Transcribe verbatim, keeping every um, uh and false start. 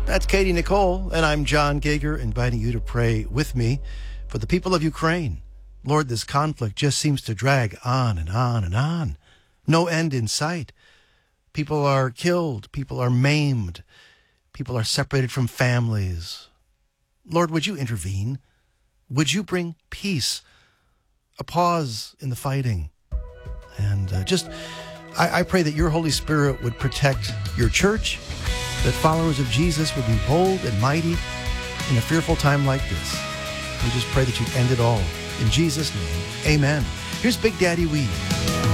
That's Katie Nicole, and I'm John Gager, inviting you to pray with me for the people of Ukraine. Lord, this conflict just seems to drag on and on and on. No end in sight. People are killed. People are maimed. People are separated from families. Lord, would you intervene? Would you bring peace, a pause in the fighting? And uh, just, I, I pray that your Holy Spirit would protect your church, that followers of Jesus would be bold and mighty in a fearful time like this. We just pray that you'd end it all. In Jesus' name, amen. Here's Big Daddy Weave.